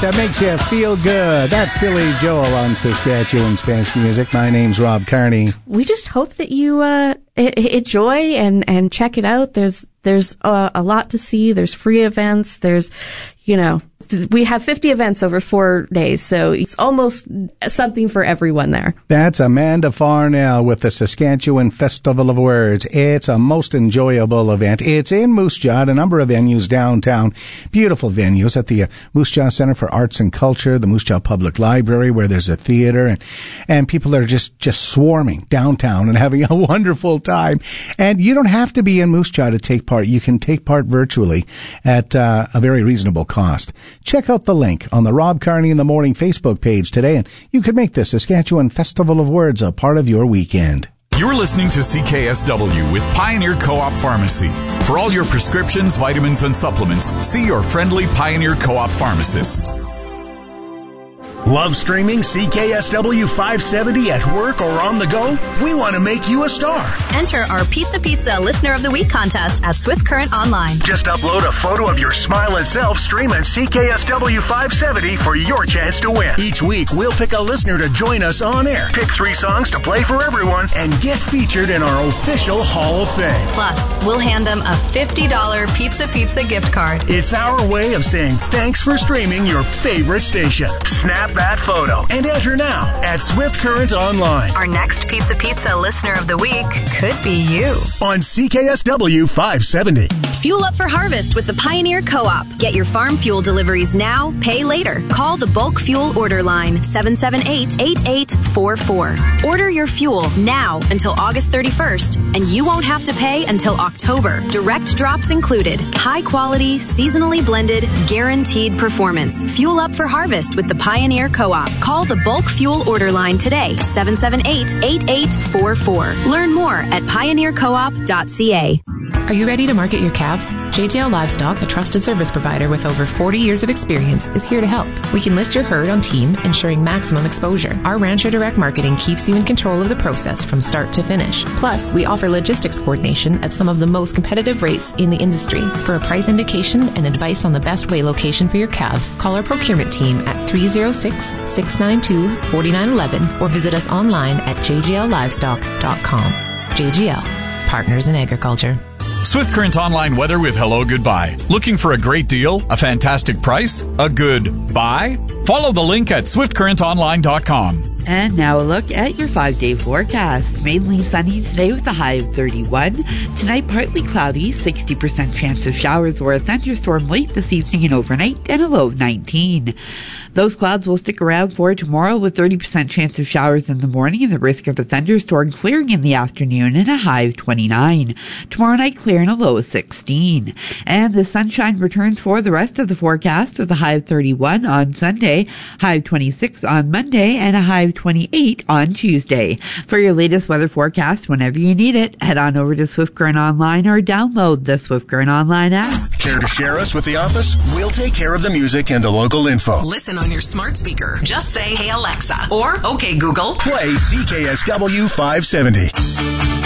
that makes you feel good. That's Billy Joel on Saskatchewan Spansk Music. My name's Rob Carney. We just hope that you enjoy and check it out. There's a lot to see. There's free events. There's, we have 50 events over 4 days, so it's almost something for everyone there. That's Amanda Farnell with the Saskatchewan Festival of Words. It's a most enjoyable event. It's in Moose Jaw, a number of venues downtown. Beautiful venues at the Moose Jaw Centre for Arts and Culture, the Moose Jaw Public Library, where there's a theater, and people are just swarming downtown and having a wonderful time. And you don't have to be in Moose Jaw to take part. You can take part virtually at a very reasonable cost. Check out the link on the Rob Carney in the Morning Facebook page today, and you could make the Saskatchewan Festival of Words a part of your weekend. You're listening to CKSW with Pioneer Co-op Pharmacy. For all your prescriptions, vitamins, and supplements, see your friendly Pioneer Co-op pharmacist. Love streaming CKSW 570 at work or on the go? We want to make you a star. Enter our Pizza Listener of the Week contest at Swift Current Online. Just upload a photo of your smiling self, stream at CKSW 570 for your chance to win. Each week, we'll pick a listener to join us on air, pick 3 songs to play for everyone, and get featured in our official Hall of Fame. Plus, we'll hand them a $50 Pizza gift card. It's our way of saying thanks for streaming your favorite station. Snap that photo and enter now at Swift Current Online. Our next Pizza Listener of the Week could be you. On CKSW 570. Fuel up for harvest with the Pioneer Co-op. Get your farm fuel deliveries now, pay later. Call the bulk fuel order line 778-8844. Order your fuel now until August 31st, and you won't have to pay until October. Direct drops included. High quality, seasonally blended, guaranteed performance. Fuel up for harvest with the Pioneer Co-op. Call the bulk fuel order line today, 778-8844. Learn more at pioneercoop.ca. Are you ready to market your calves? JGL Livestock, a trusted service provider with over 40 years of experience, is here to help. We can list your herd on team, ensuring maximum exposure. Our Rancher Direct Marketing keeps you in control of the process from start to finish. Plus, we offer logistics coordination at some of the most competitive rates in the industry. For a price indication and advice on the best way location for your calves, call our procurement team at 306-692-4911 or visit us online at jgllivestock.com. JGL, Partners in Agriculture. Swift Current Online weather with Hello Goodbye. Looking for a great deal, a fantastic price, a good buy? Follow the link at swiftcurrentonline.com. And now a look at your 5-day forecast. Mainly sunny today with a high of 31. Tonight, partly cloudy, 60% chance of showers or a thunderstorm late this evening and overnight, and a low of 19. Those clouds will stick around for tomorrow with 30% chance of showers in the morning and the risk of a thunderstorm clearing in the afternoon and a high of 29. Tomorrow night, clear and a low of 16. And the sunshine returns for the rest of the forecast with a high of 31 on Sunday, high of 26 on Monday, and a high of 28 on Tuesday. For your latest weather forecast, whenever you need it, head on over to Swift Current Online or download the Swift Current Online app. Care to share us with the office? We'll take care of the music and the local info. Listen on your smart speaker. Just say, "Hey Alexa," or "Okay Google." Play CKSW 570.